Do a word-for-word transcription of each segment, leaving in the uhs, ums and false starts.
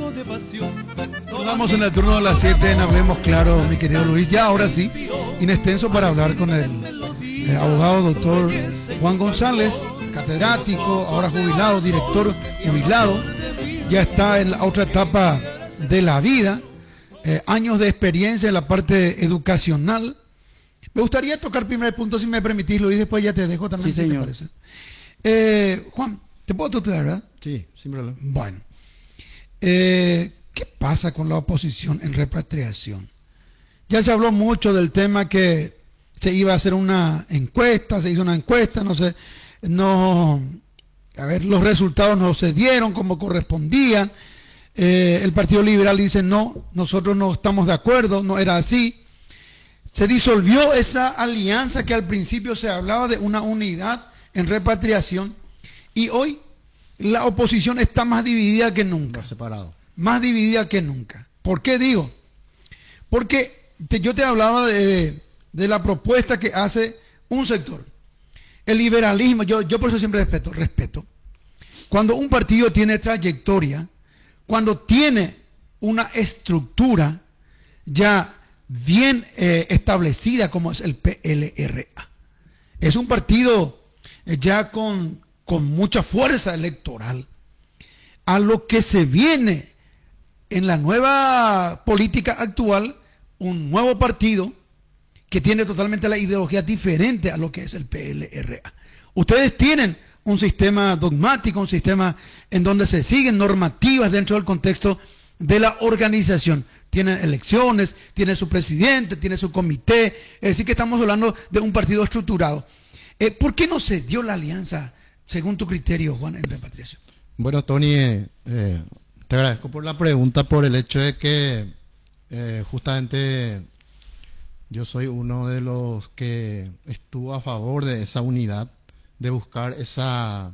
Vamos en el turno de las siete en Hablemos Claro, mi querido Luis. Ya ahora sí, inextenso para hablar con el eh, abogado doctor Juan González, catedrático, ahora jubilado, director jubilado. Ya está en la otra etapa de la vida, eh, años de experiencia en la parte educacional. Me gustaría tocar primer punto, si me permitís, Luis, después ya te dejo también. Sí, si señor. te parece. Eh, Juan, ¿te puedo tutear, verdad? Sí, sin problema. Bueno. Eh, ¿Qué pasa con la oposición en repatriación? Ya se habló mucho del tema que se iba a hacer una encuesta, se hizo una encuesta, no sé, no, a ver, los resultados no se dieron como correspondían. Eh, el Partido Liberal dice no, nosotros no estamos de acuerdo, no era así. Se disolvió esa alianza que al principio se hablaba de una unidad en repatriación y hoy la oposición está más dividida que nunca. Más separado. Más dividida que nunca. ¿Por qué digo? Porque te, yo te hablaba de, de la propuesta que hace un sector. El liberalismo, yo, yo por eso siempre respeto, respeto. Cuando un partido tiene trayectoria, cuando tiene una estructura ya bien eh, establecida como es el P L R A. Es un partido eh, ya con, con mucha fuerza electoral. A lo que se viene en la nueva política actual, un nuevo partido que tiene totalmente la ideología diferente a lo que es el P L R A. Ustedes tienen un sistema dogmático, un sistema en donde se siguen normativas dentro del contexto de la organización. Tienen elecciones, tiene su presidente, tiene su comité, es decir que estamos hablando de un partido estructurado. Eh, ¿Por qué no se dio la alianza, según tu criterio, Juan, en repatriación? Bueno, Tony, eh, eh, te agradezco por la pregunta, por el hecho de que eh, justamente yo soy uno de los que estuvo a favor de esa unidad, de buscar esa,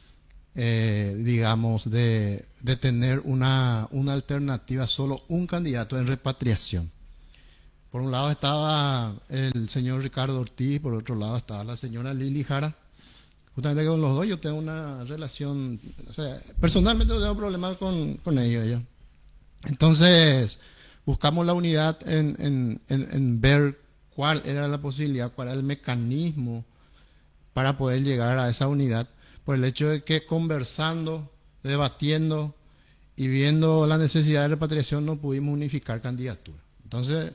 eh, digamos, de, de tener una, una alternativa, solo un candidato en repatriación. Por un lado estaba el señor Ricardo Ortiz, por otro lado estaba la señora Lili Jara. Justamente con los dos yo tengo una relación, o sea, personalmente no tengo problemas con, con ellos. ¿ya? Entonces, buscamos la unidad en, en, en, en ver cuál era la posibilidad, cuál era el mecanismo para poder llegar a esa unidad, por el hecho de que conversando, debatiendo y viendo la necesidad de repatriación no pudimos unificar candidatura. Entonces,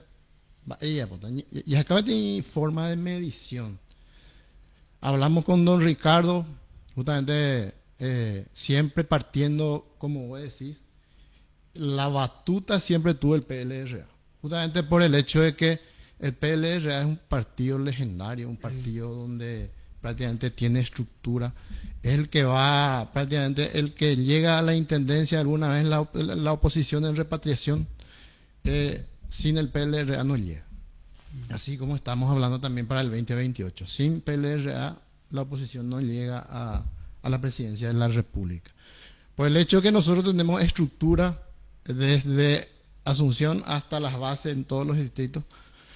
y acá tiene forma de medición. Hablamos con don Ricardo, justamente eh, siempre partiendo, como vos decís, la batuta siempre tuvo el P L R A, justamente por el hecho de que el P L R A es un partido legendario, un partido donde prácticamente tiene estructura, es el que va, prácticamente el que llega a la intendencia alguna vez la, la oposición en repatriación, eh, sin el P L R A no llega. Así como estamos hablando también para el veinte veintiocho. Sin P L R A la oposición no llega a, a la presidencia de la República. Por el hecho de que nosotros tenemos estructura desde Asunción hasta las bases en todos los distritos.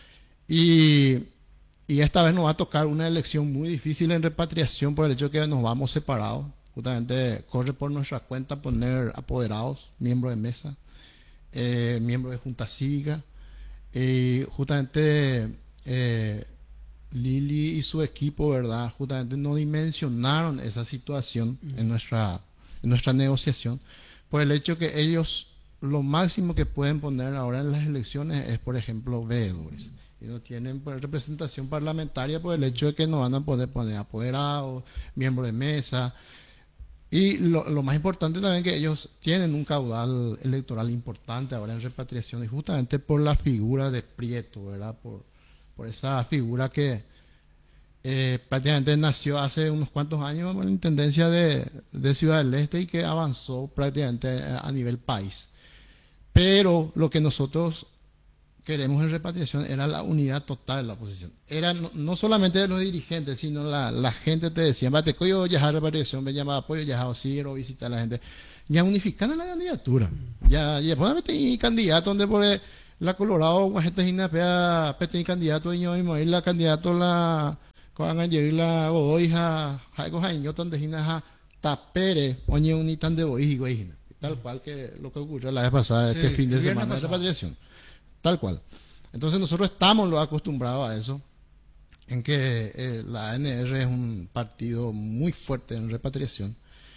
Y, y esta vez nos va a tocar una elección muy difícil en repatriación por el hecho de que nos vamos separados. Justamente corre por nuestra cuenta poner apoderados, miembros de mesa, eh, miembros de junta cívica. Y justamente eh, Lili y su equipo, ¿verdad? Justamente no dimensionaron esa situación mm. en, nuestra, en nuestra negociación, por el hecho que ellos lo máximo que pueden poner ahora en las elecciones es, por ejemplo, veedores. Y no tienen pues, representación parlamentaria por el hecho de que no van a poder poner apoderados, miembros de mesa. Y lo, lo más importante también que ellos tienen un caudal electoral importante ahora en repatriación, y justamente por la figura de Prieto, ¿verdad? Por, por esa figura que eh, prácticamente nació hace unos cuantos años en la intendencia de, de Ciudad del Este y que avanzó prácticamente a, a nivel país. Pero lo que nosotros queremos en repatriación era la unidad total de la oposición. Era no, no solamente de los dirigentes, sino la, la gente te decía, bate coyo ya repatriación, me llamaba apoyo, ya sí, o visitar a la gente. Ya unifican la candidatura. Ya, ya pueden meter candidato donde por la Colorado, la gente gina pea, pete candidato y yo mismo, la candidato la van a llegar la Godoy, ja, ja, ja, tan de gina, ja, tapere, oñe unitan de boy, güey, tal cual que lo que ocurrió la vez pasada, sí, este fin de semana de repatriación. Tal cual. Entonces nosotros estamos lo acostumbrados a eso, en que eh, la A N R es un partido muy fuerte en repatriación.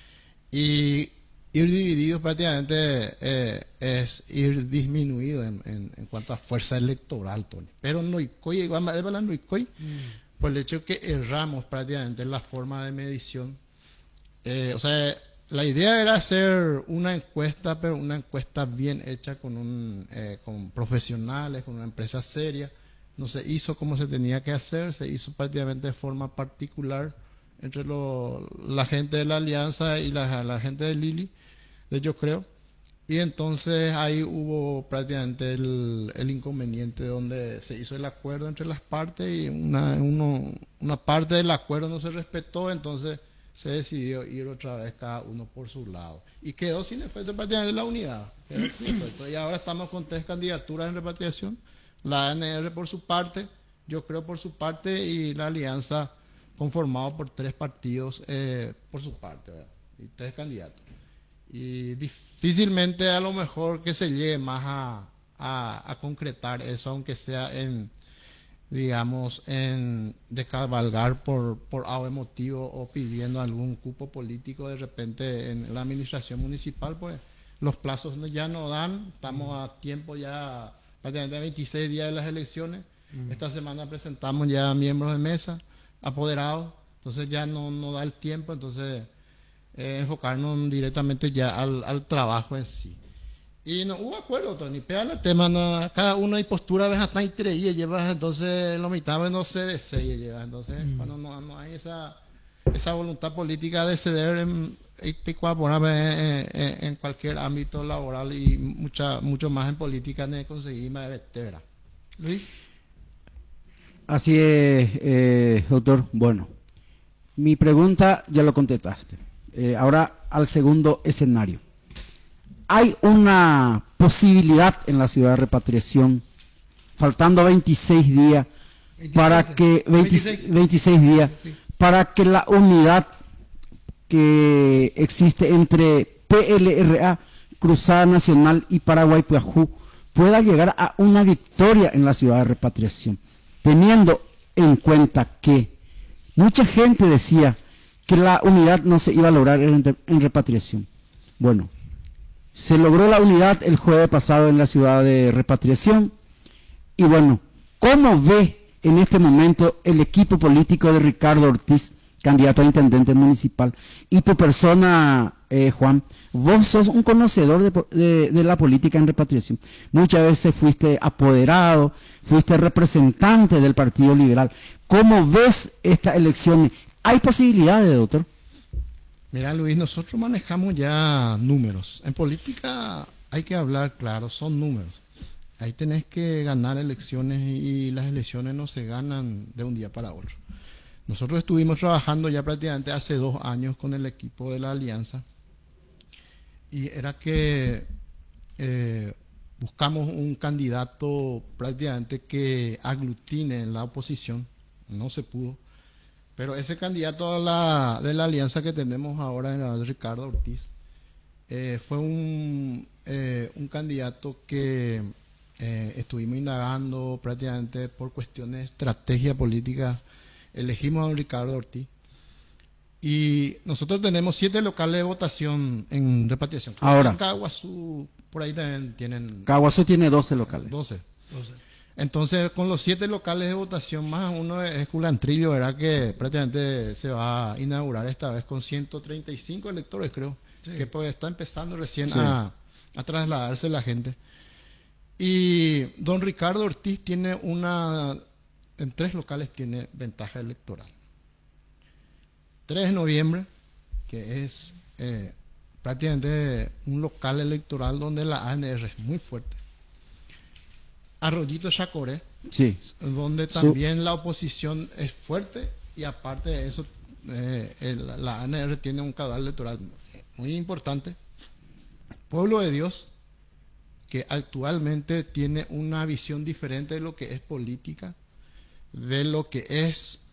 Y ir dividido prácticamente eh, es ir disminuido en, en, en cuanto a fuerza electoral, Tony. Pero no hay igual no hay mm. por el hecho que erramos prácticamente en la forma de medición. Eh, o sea, la idea era hacer una encuesta, pero una encuesta bien hecha con, un, eh, con profesionales, con una empresa seria. No se hizo como se tenía que hacer, se hizo prácticamente de forma particular entre lo, la gente de la Alianza y la, la gente de Lili, de yo creo. Y entonces ahí hubo prácticamente el, el inconveniente donde se hizo el acuerdo entre las partes y una, uno, una parte del acuerdo no se respetó, entonces se decidió ir otra vez cada uno por su lado. Y quedó sin efecto prácticamente la unidad. Y ahora estamos con tres candidaturas en repatriación. La A N R por su parte, yo creo por su parte, y la Alianza conformado por tres partidos eh, por su parte, ¿verdad? Y tres candidatos. Y difícilmente a lo mejor que se llegue más a, a, a concretar eso, aunque sea en, digamos, en de cabalgar por, por algo emotivo o pidiendo algún cupo político de repente en la administración municipal, pues los plazos ya no dan, estamos a tiempo ya, prácticamente veintiséis días de las elecciones. Uh-huh. Esta semana presentamos ya miembros de mesa, apoderados, entonces ya no, no da el tiempo, entonces eh, enfocarnos directamente ya al, al trabajo en sí. Y no hubo acuerdo, Tony, pega el tema, no, cada uno hay postura, ves hasta entre y llevas, entonces lo mitad no se desea llevas, entonces mm. cuando no, no hay esa, esa voluntad política de ceder en, en, en, en cualquier ámbito laboral y mucha, mucho más en política de conseguir más de vetera. Luis. Así es, eh, doctor. Bueno, mi pregunta ya lo contestaste. Eh, ahora al segundo escenario. Hay una posibilidad en la ciudad de repatriación, faltando veintiséis días para que veintiséis, veintiséis días para que la unidad que existe entre P L R A, Cruzada Nacional y Paraguay-Piajú pueda llegar a una victoria en la ciudad de repatriación, teniendo en cuenta que mucha gente decía que la unidad no se iba a lograr en, en repatriación. Bueno, se logró la unidad el jueves pasado en la ciudad de repatriación. Y bueno, ¿cómo ve en este momento el equipo político de Ricardo Ortiz, candidato a intendente municipal? Y tu persona, eh, Juan, vos sos un conocedor de, de, de la política en repatriación. Muchas veces fuiste apoderado, fuiste representante del Partido Liberal. ¿Cómo ves esta elección? ¿Hay posibilidades, doctor? Mira, Luis, nosotros manejamos ya números. En política hay que hablar claro, son números. Ahí tenés que ganar elecciones y las elecciones no se ganan de un día para otro. Nosotros estuvimos trabajando ya prácticamente hace dos años con el equipo de la Alianza y era que eh, buscamos un candidato prácticamente que aglutine en la oposición. No se pudo. Pero ese candidato a la, de la alianza que tenemos ahora, el Ricardo Ortiz, eh, fue un, eh, un candidato que eh, estuvimos indagando prácticamente por cuestiones de estrategia política. Elegimos a don Ricardo Ortiz. Y nosotros tenemos siete locales de votación en repatriación. Ahora. En Caguazú, por ahí también tienen... Caguazú tiene doce locales. doce. doce. Entonces, con los siete locales de votación más uno es Culantrillo, ¿verdad? Que prácticamente se va a inaugurar esta vez con ciento treinta y cinco electores, creo. Sí. Que pues está empezando recién sí. a, a trasladarse la gente. Y don Ricardo Ortiz tiene una... En tres locales tiene ventaja electoral. tres de noviembre, que es eh, prácticamente un local electoral donde la A N R es muy fuerte. Arroyito Chacoré, sí. donde también Su... la oposición es fuerte y aparte de eso eh, el, la A N R tiene un caudal electoral muy importante. Pueblo de Dios, que actualmente tiene una visión diferente de lo que es política, de lo que es